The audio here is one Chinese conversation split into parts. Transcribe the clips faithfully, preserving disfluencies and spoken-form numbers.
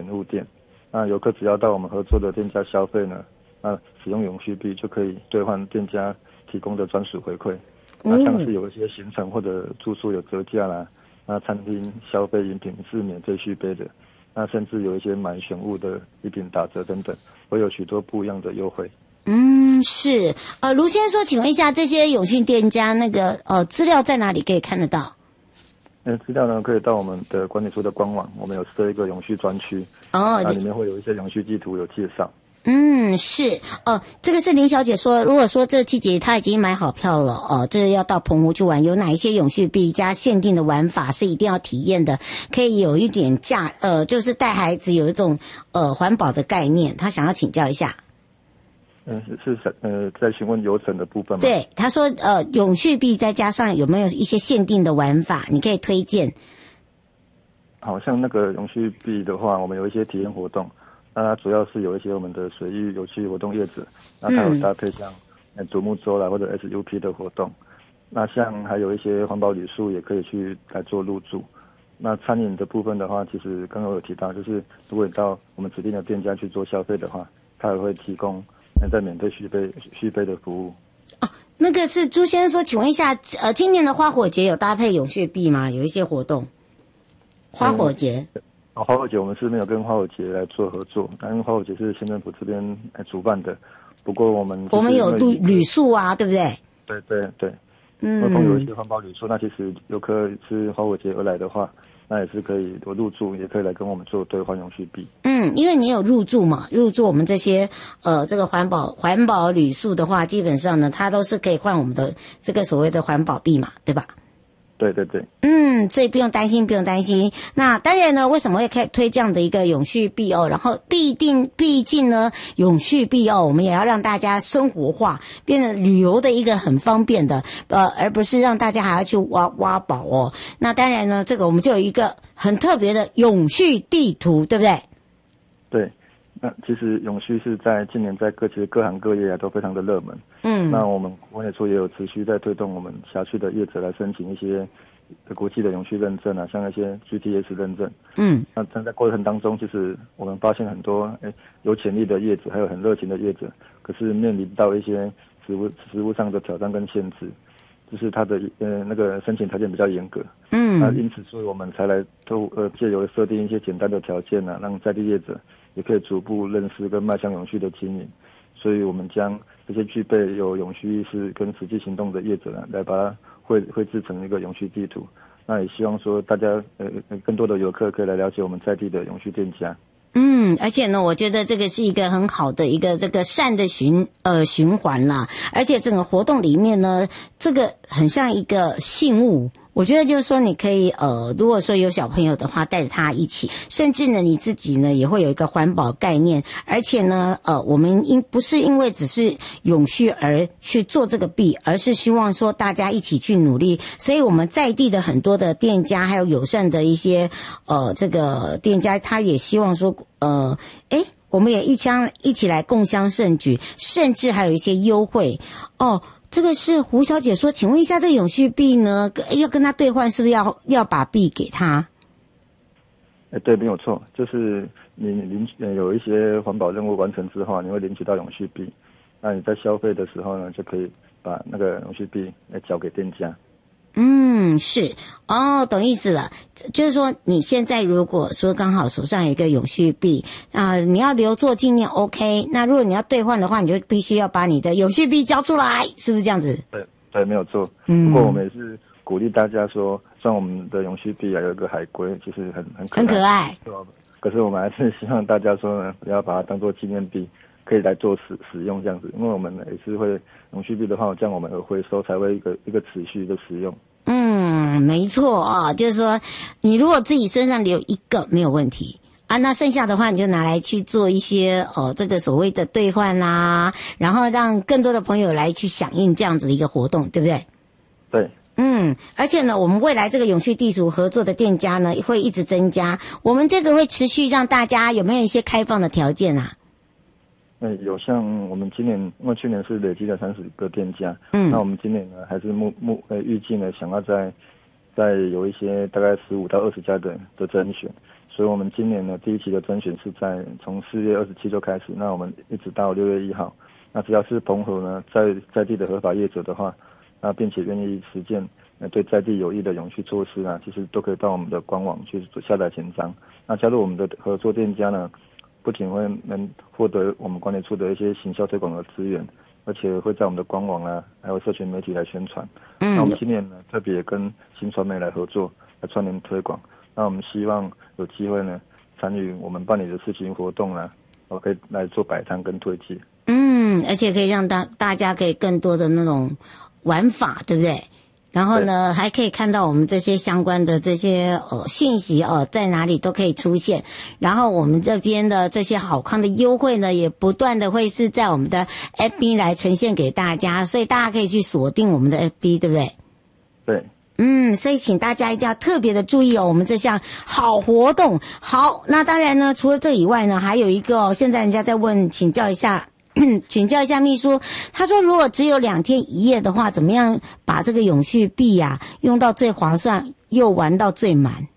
选物店。那游客只要到我们合作的店家消费呢，那使用永续币就可以兑换店家提供的专属回馈。那像是有一些行程或者住宿有折价啦，那餐厅消费饮品是免费续杯的，那甚至有一些买选物的礼品打折等等，会有许多不一样的优惠。 嗯，是。呃，卢先生说，请问一下，这些永续店家那个呃资料在哪里可以看得到？ 呃，资料呢可以到我们的管理处的官网，我们有设一个永续专区， 哦， 那里面会有一些永续地图有介绍。 嗯，是哦，这个是林小姐说，如果说这季节她已经买好票了哦，这要到澎湖去玩，有哪一些永续币加限定的玩法是一定要体验的，可以有一点价呃，就是带孩子有一种呃环保的概念，她想要请教一下。 嗯，是是呃，在询问流程的部分吗？ 对，他说呃，永续币再加上有没有一些限定的玩法，你可以推荐。 好像那个永续币的话，我们有一些体验活动，那它主要是有一些我们的水域有趣活动业者，那它有搭配像呃独木舟啦或者 S U P 的活动，那像还有一些环保旅宿也可以去来做入住。那餐饮的部分的话，其实刚刚有提到，就是如果你到我们指定的店家去做消费的话，它也会提供在免费续杯续杯的服务。 哦，那个是朱先生说，请问一下，呃，今年的花火节有搭配永续币吗？有一些活动。花火节。 嗯哦，花火节我们是没有跟花火节来做合作，因为花火节是县政府这边来主办的。不过我们我们有旅旅宿啊，对不对？ 对对对， 嗯， 如果有一些环保旅宿，那其实游客是花火节而来的话，那也是可以有入住，也可以来跟我们做兑换永续币。 嗯，因为你有入住嘛，入住我们这些呃这个环保环保旅宿的话，基本上呢，它都是可以换我们的这个所谓的环保币嘛，对吧？ 对对对， 嗯，所以不用担心，不用担心。那当然呢，为什么会开推这样的一个永续币哦？然后必定，毕竟呢，永续币哦，我们也要让大家生活化，变成旅游的一个很方便的，呃，而不是让大家还要去挖挖宝哦。那当然呢，这个我们就有一个很特别的永续地图，对不对？ 对。那其实永续是在近年在各其实各行各业啊都非常的热门。 嗯， 那我们管理处也有持续在推动我们辖区的业者来申请一些国际的永续认证啊，像那些 G T S 认证。 嗯， 那但在过程当中，其实我们发现很多哎有潜力的业者，还有很热情的业者，可是面临到一些实务实务上的挑战跟限制，就是他的呃那个申请条件比较严格。 嗯， 那因此所以我们才来都呃借由设定一些简单的条件啊，让在地业者也可以逐步认识跟迈向永续的经营，所以我们将这些具备有永续意识跟实际行动的业者呢，来把它绘绘制成一个永续地图。那也希望说大家呃更多的游客可以来了解我们在地的永续店家。 嗯，而且呢，我觉得这个是一个很好的一个这个善的循呃循环啦，而且整个活动里面呢，这个很像一个信物。我觉得就是说，你可以呃，如果说有小朋友的话，带着他一起，甚至呢，你自己呢也会有一个环保概念，而且呢，呃，我们因不是因为只是永续而去做这个币，而是希望说大家一起去努力。所以我们在地的很多的店家，还有友善的一些呃这个店家，他也希望说，呃，诶。我们也一枪一起来共襄盛举，甚至还有一些优惠哦。这个是胡小姐说，请问一下，这个永续币呢，要跟他兑换，是不是要要把币给他？ 哎，对，没有错，就是你领取有一些环保任务完成之后，你会领取到永续币，那你在消费的时候呢，就可以把那个永续币来交给店家。 嗯，是哦，懂意思了。就是说，你现在如果说刚好手上有一个永续币啊、呃，你要留作纪念 ，OK。那如果你要兑换的话，你就必须要把你的永续币交出来，是不是这样子？ 对对，没有错。 嗯， 不过我们也是鼓励大家说，虽然我们的永续币啊有一个海龟，其实很很可爱很可爱， 对吧？可是我们还是希望大家说呢，不要把它当做纪念币，可以来做使使用这样子，因为我们也是会永续币的话，这样我们有回收才会一个一个持续的使用。 嗯，没错啊，就是说，你如果自己身上留一个没有问题啊，那剩下的话你就拿来去做一些哦，这个所谓的兑换啦，然后让更多的朋友来去响应这样子的一个活动，对不对？ 对。 嗯，而且呢，我们未来这个永续地图合作的店家呢会一直增加，我们这个会持续让大家有没有一些开放的条件啊？ 嗯，有像我们今年，因为去年是累积了三十个店家， 嗯， 那我们今年呢还是目目呃预计呢想要在在有一些大概十五到二十家的的甄选， 所以我们今年呢第一期的甄选是在从四月二十七就开始，那我们一直到六月一号。那只要是澎湖呢在在地的合法业者的话，那并且愿意实践呃对在地有益的永续措施啊，其实都可以到我们的官网去下载签章。那加入我们的合作店家呢，不仅会能获得我们管理处的一些行销推广的资源，而且会在我们的官网啊，还有社群媒体来宣传。嗯，那我们今年呢特别跟新传媒来合作，来串联推广。那我们希望有机会呢参与我们办理的事情活动啊，我可以来做摆摊跟推介。 嗯，而且可以让大大家可以更多的那种玩法，对不对？然后呢，还可以看到我们这些相关的这些呃讯息哦、呃，在哪里都可以出现。然后我们这边的这些好康的优惠呢，也不断的会是在我们的 F B 来呈现给大家，所以大家可以去锁定我们的 F B， 对不对？ 对。 嗯，所以请大家一定要特别的注意哦，我们这项好活动。好，那当然呢，除了这以外呢，还有一个哦，现在人家在问，请教一下。请教一下秘书，他说如果只有两天一夜的话，怎么样把这个永续币啊用到最划算，又玩到最满？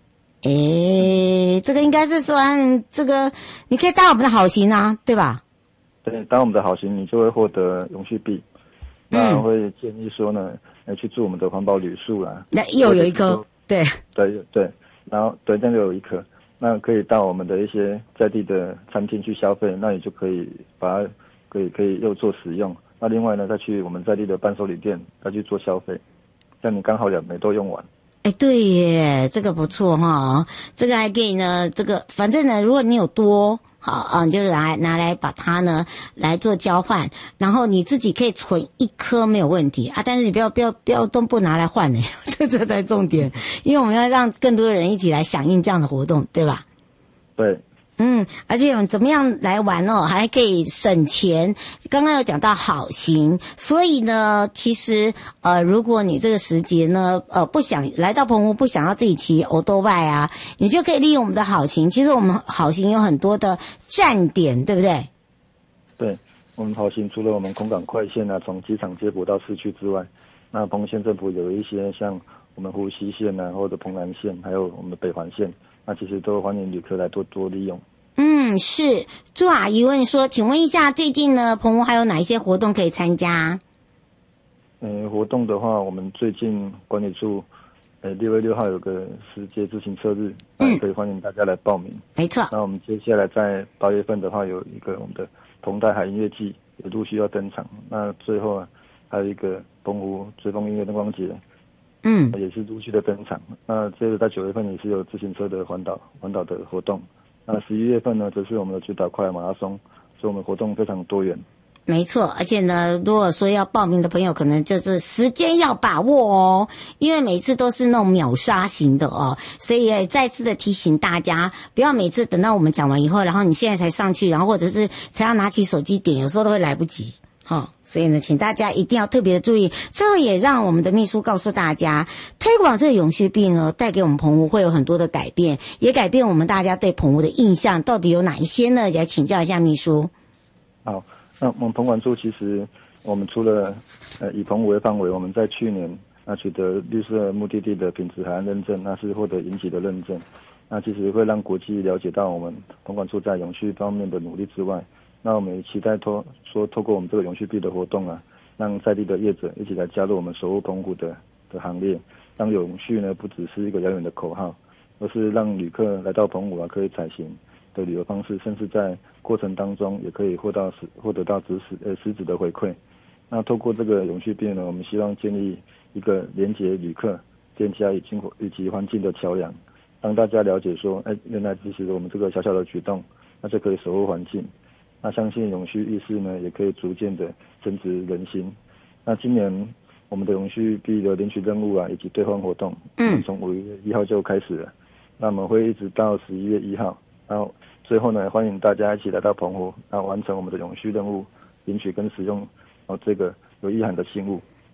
诶，这个应该是算这个，你可以当我们的好行啊，对吧？ 对，当我们的好行，你就会获得永续币。那会建议说呢，来去住我们的环保旅宿啦。 那又有一颗，对对对，然后对，这样就有一颗。那可以到我们的一些在地的餐厅去消费，那你就可以把它可以可以又做使用。那另外呢，再去我们在地的伴手礼店再去做消费，这样你刚好两枚都用完。 哎，对耶，这个不错哈，这个还可以呢。这个反正呢，如果你有多好啊，你就拿拿来把它呢来做交换，然后你自己可以存一颗没有问题啊，但是你不要不要不要都不拿来换呢，这这才重点，因为我们要让更多人一起来响应这样的活动，对吧？ 对。 嗯，而且怎么样来玩哦，还可以省钱。刚刚有讲到好行，所以呢，其实呃，如果你这个时节呢，呃，不想来到澎湖，不想要自己骑欧多拜啊，你就可以利用我们的好行。其实我们好行有很多的站点，对不对？ 对，我们好行除了我们空港快线啊，从机场接驳到市区之外，那澎湖县政府有一些像我们湖西线啊，或者澎南线，还有我们的北环线。那其实都欢迎旅客来多多利用。 嗯，是。朱阿姨问说，请问一下，最近呢，澎湖还有哪一些活动可以参加？ 呃，活动的话，我们最近管理处，呃，六月六号有个世界自行车日，那也可以欢迎大家来报名。 没错。 那我们接下来在八月份的话，有一个我们的澎台海音乐季也陆续要登场。那最后啊，还有一个澎湖追风音乐灯光节。嗯，也是陆续的登场。那接着在九月份也是有自行车的环岛环岛的活动。那十一月份呢，则是我们的主打快马拉松，所以我们活动非常多元。 没错，而且呢，如果说要报名的朋友，可能就是时间要把握哦，因为每次都是那种秒杀型的哦，所以也再次的提醒大家，不要每次等到我们讲完以后，然后你现在才上去，然后或者是才要拿起手机点，有时候都会来不及。好、哦，所以呢，请大家一定要特别的注意。最后也让我们的秘书告诉大家，推广这个永续币呢，带给我们澎湖会有很多的改变，也改变我们大家对澎湖的印象，到底有哪一些呢？也请教一下秘书。 好，那我们澎管处其实我们除了呃以澎湖为范围，我们在去年那取得绿色目的地的品质海岸认证，那是获得银级的认证。那其实会让国际了解到我们澎管处在永续方面的努力之外。那我们也期待透说透过我们这个永续币的活动啊，让在地的业者一起来加入我们守护澎湖的的行列，让永续呢不只是一个遥远的口号，而是让旅客来到澎湖啊可以采行的旅游方式，甚至在过程当中也可以获到实获得到实质呃实质的回馈。那透过这个永续币呢，我们希望建立一个连结旅客、店家以及以及环境的桥梁，让大家了解说，哎，原来其实我们这个小小的举动，那就可以守护环境。那相信永续意识呢，也可以逐渐的增值人心。那今年我们的永续币的领取任务啊，以及兑换活动，嗯，从五月一号就开始了。那我们会一直到十一月一号，然后最后呢，欢迎大家一起来到澎湖，然后完成我们的永续任务，领取跟使用哦这个有意涵的信物。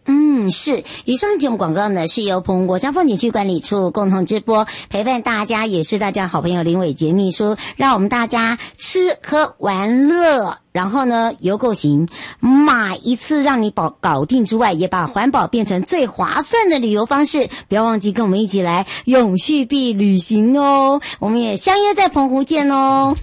嗯，是。以上节目广告呢，是由澎湖国家风景区管理处共同直播，陪伴大家也是大家好朋友林伟杰秘书，让我们大家吃喝玩乐，然后呢游购行，买一次让你保搞定之外，也把环保变成最划算的旅游方式。不要忘记跟我们一起来永续币旅行哦，我们也相约在澎湖见哦。